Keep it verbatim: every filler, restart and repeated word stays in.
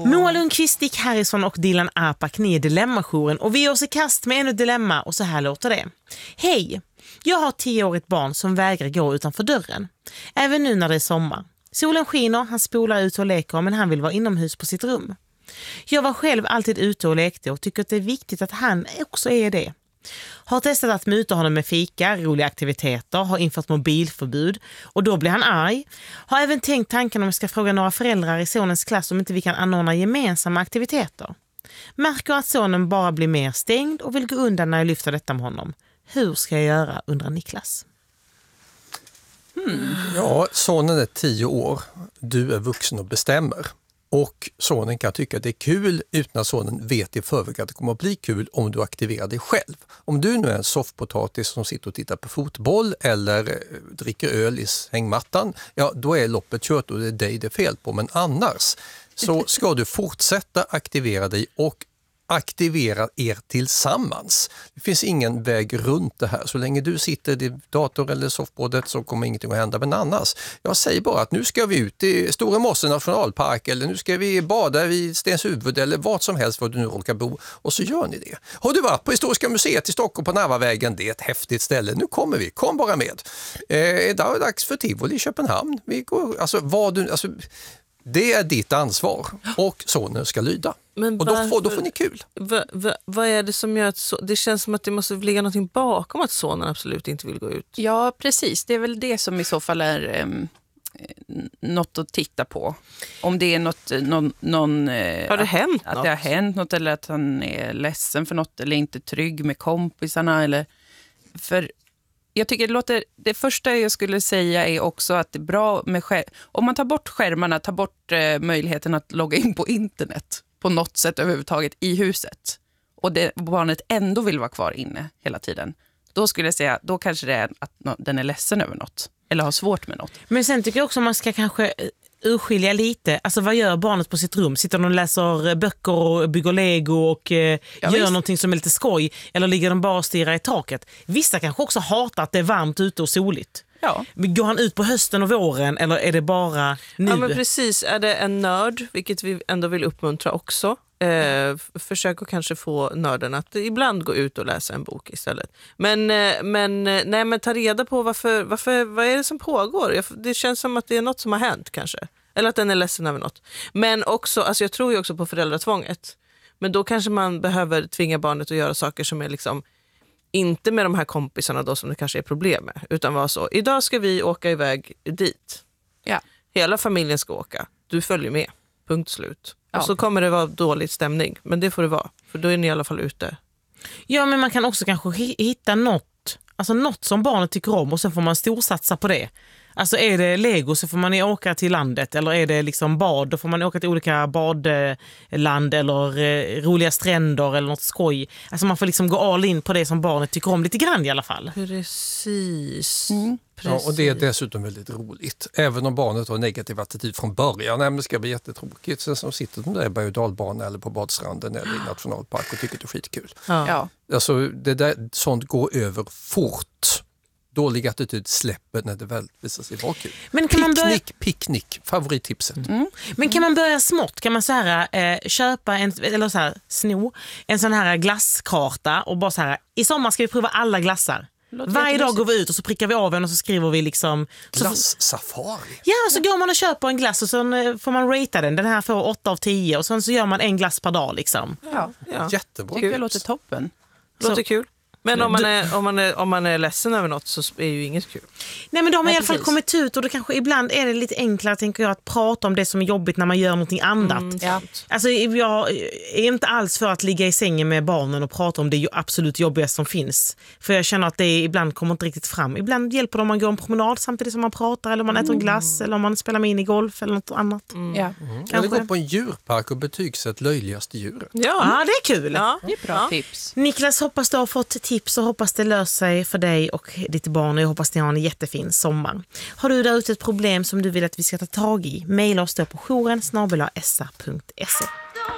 Moa Lundqvist, Dick Harrison och Dylan Apak, ni är Dilemma-jouren och vi ger oss i kast med ännu ett dilemma och så här låter det. Hej, jag har tioårigt barn som vägrar gå utanför dörren. Även nu när det är sommar. Solen skiner, han spolar ut och leker men han vill vara inomhus på sitt rum. Jag var själv alltid ute och lekte och tycker att det är viktigt att han också är det. Har testat att muta honom med fika, roliga aktiviteter, har infört mobilförbud och då blir han arg. Har även tänkt tanken om jag ska fråga några föräldrar i sonens klass om inte vi kan anordna gemensamma aktiviteter. Märker att sonen bara blir mer stängd och vill gå undan när jag lyfter detta med honom. Hur ska jag göra, undrar Niklas. Hmm. Ja, sonen är tio år. Du är vuxen och bestämmer. Och sonen kan tycka att det är kul utan att sonen vet i förväg att det kommer att bli kul om du aktiverar dig själv. Om du nu är en soffpotatis som sitter och tittar på fotboll eller dricker öl i hängmattan, ja då är loppet kört och det är dig det är fel på. Men annars så ska du fortsätta aktivera dig och aktivera er tillsammans. Det finns ingen väg runt det här. Så länge du sitter i dator eller soffbordet så kommer ingenting att hända. Men annars, jag säger bara att nu ska vi ut i Stora Mosse nationalpark eller nu ska vi bada vid Stenshuvud eller vad som helst var du nu råkar bo och så gör ni det. Har du varit på Historiska museet i Stockholm på Narvavägen? Det är ett häftigt ställe. Nu kommer vi. Kom bara med. Eh, det är dags för Tivoli i Köpenhamn. Vi går, alltså, vad du, alltså, det är ditt ansvar och sonen ska lyda. Men och då får, då får ni kul. Va, va, vad är det som gör att så, det känns som att det måste ligga någonting bakom att sonen absolut inte vill gå ut? Ja, precis. Det är väl det som i så fall är um, något att titta på. Om det är något, någon, någon, har det att, hänt att något? det har hänt något eller att han är ledsen för något eller inte trygg med kompisarna. Eller, för jag tycker det låter, det första jag skulle säga är också att det är bra med skär, om man tar bort skärmarna, tar bort eh, möjligheten att logga in på internet på något sätt överhuvudtaget i huset och det, barnet ändå vill vara kvar inne hela tiden, då skulle jag säga, då kanske det är att no, den är ledsen över något eller har svårt med något. Men sen tycker jag också man ska kanske urskilja lite, alltså vad gör barnet på sitt rum? Sitter de och läser böcker och bygger Lego och eh, ja, gör visst. någonting som är lite skoj eller ligger de bara och stirrar i taket? Vissa kanske också hatar att det är varmt ute och soligt. Ja. Går han ut på hösten och våren eller är det bara nu? Ja men precis, är det en nörd, vilket vi ändå vill uppmuntra också. Eh, försök att kanske få nörden att ibland gå ut och läsa en bok istället. Men, eh, men, nej, men ta reda på varför, varför, vad är det som pågår? Jag, det känns som att det är något som har hänt kanske. Eller att den är ledsen över något. Men också, alltså jag tror ju också på föräldratvånget. Men då kanske man behöver tvinga barnet att göra saker som är liksom inte med de här kompisarna då som det kanske är problem med. Utan vara så, idag ska vi åka iväg dit. Ja. Hela familjen ska åka. Du följer med. Punkt slut. Ja. Och så kommer det vara dålig stämning. Men det får det vara. För då är ni i alla fall ute. Ja, men man kan också kanske hitta något, alltså något som barnet tycker om och sen får man storsatsa på det. Alltså är det Lego så får man åka till landet, eller är det liksom bad då får man åka till olika badland eller eh, roliga stränder eller något skoj. Alltså man får liksom gå all in på det som barnet tycker om lite grann i alla fall. Precis. Mm. Ja, och det är dessutom väldigt roligt. Även om barnet har negativ attityd från början. Nej, men det ska bli jättetråkigt. Sen så sitter de där i berg- och dalbana eller på badstranden eller i nationalpark och tycker det är skitkul. Ja. Ja. Alltså, det där, sånt går över fort. Dålig attityd släpper när det väl visar sig vara kul. Men kan man börja... Picknick, picknick, favorittipset. Mm. Men kan man börja smått? Kan man så här, eh, köpa en, eller så här, sno en sån här glasskarta och bara så här, i sommar ska vi prova alla glassar. Varje dag går vi ut och så prickar vi av en och så skriver vi liksom... Glass-safari? Ja, och så går man och köper en glass och så får man ratea den. Den här får åtta av tio och sen så gör man en glass per dag liksom. Ja, ja. Jättebra. Tycker jag låter toppen. Låter så kul. Men om man, är, om, man är, om man är ledsen över något så är ju inget kul. Nej, men de har Nej, i alla fall precis. kommit ut och det kanske ibland är det lite enklare tänker jag att prata om det som är jobbigt när man gör någonting annat. Mm, ja. Alltså jag är inte alls för att ligga i sängen med barnen och prata om det ju absolut jobbigaste som finns. För jag känner att det ibland kommer inte riktigt fram. Ibland hjälper det om man går en promenad samtidigt som man pratar eller om man äter en glass eller om man spelar minigolf eller något annat. Mm. Ja. Mm. Eller gå på en djurpark och betygsätt löjligaste djuret. Ja, ja, det är kul. Ja, det är bra ja. tips. Niklas, hoppas du har fått tips och hoppas det löser sig för dig och ditt barn och jag hoppas ni har en jättefin sommar. Har du där ute ett problem som du vill att vi ska ta tag i? Maila oss då på jouren snabel-a s a punkt se.